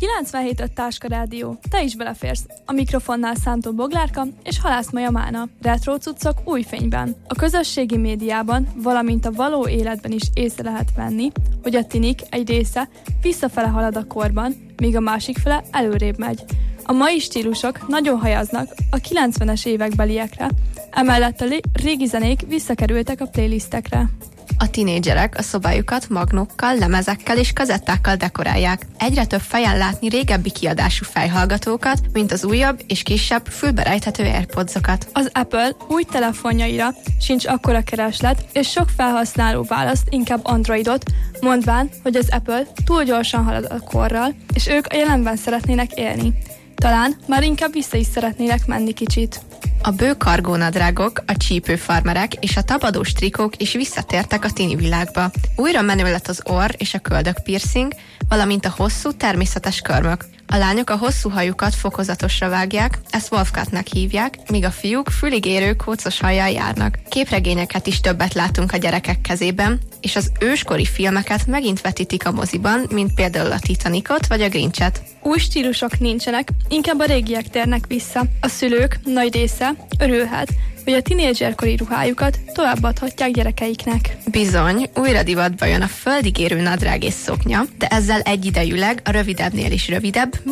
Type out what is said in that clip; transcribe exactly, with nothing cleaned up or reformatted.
kilencvenhét öt Táska Rádió. Te is beleférsz. A mikrofonnál Szántó Boglárka és Halász Maja Mána. Retro cuccok új fényben. A közösségi médiában, valamint a való életben is észre lehet venni, hogy a tinik egy része visszafele halad a korban, míg a másik fele előrébb megy. A mai stílusok nagyon hajaznak a kilencvenes évekbeliekre, emellett a régi zenék visszakerültek a playlistekre. A tinédzserek a szobájukat magnókkal, lemezekkel és kazettákkal dekorálják. Egyre több fejen látni régebbi kiadású fejhallgatókat, mint az újabb és kisebb fülberejthető AirPodsokat. Az Apple új telefonjaira sincs akkora kereslet, és sok felhasználó választ inkább Androidot, mondván, hogy az Apple túl gyorsan halad a korral, és ők a jelenben szeretnének élni. Talán már inkább vissza is szeretnének menni kicsit. A bő kargónadrágok, a csípőfarmerek és a tabadós trikók is visszatértek a tini világba. Újra menő lett az orr és a köldök piercing, valamint a hosszú, természetes körmök. A lányok a hosszú hajukat fokozatosra vágják, ezt wolfcutnak hívják, míg a fiúk fülig érő kócos hajjal járnak. Képregényeket is többet látunk a gyerekek kezében, és az őskori filmeket megint vetítik a moziban, mint például a Titanicot vagy a Grinchet. Új stílusok nincsenek, inkább a régiek térnek vissza. A szülők nagy része örülhet, hogy a tinédzserkori ruhájukat továbbadhatják gyerekeiknek. Bizony, újra divatba jön a földig érő nadrág és szoknya, de ezzel egyidejűleg a rövidebbnél is rövidebb,